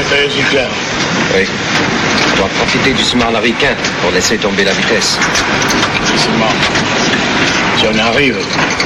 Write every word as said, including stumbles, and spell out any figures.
météo est clair. Oui. On doit profiter du ciment américain pour laisser tomber la vitesse. Ciment. Si on arrive,